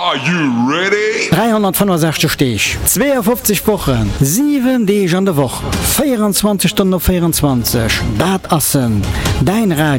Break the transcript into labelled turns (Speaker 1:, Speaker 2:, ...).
Speaker 1: Are you ready?
Speaker 2: 365 Stich, 52 Wochen, 7 Tage an der Woche, 24 Stunden auf 24. Dat assen, dein Radio.